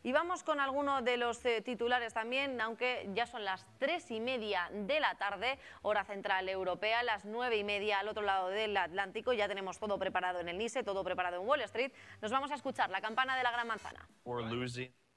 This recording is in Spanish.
Y vamos con algunos de los titulares también, aunque ya son las 3:30 de la tarde, hora central europea, las 9:30 al otro lado del Atlántico. Ya tenemos todo preparado en el NISE, todo preparado en Wall Street. Nos vamos a escuchar la campana de la Gran Manzana.